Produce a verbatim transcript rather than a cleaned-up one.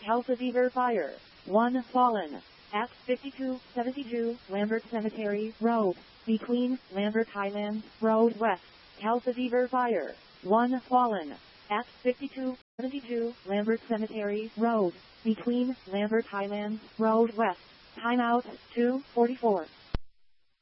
Calcifer Fire. one fallen. At fifty-two seventy-two Lambert Cemetery Road, between Lambert Highlands Road West. Calcifer Fire. one fallen. At fifty-two seventy-two Lambert Cemetery Road, between Lambert Highlands Road West. Timeout two forty-four.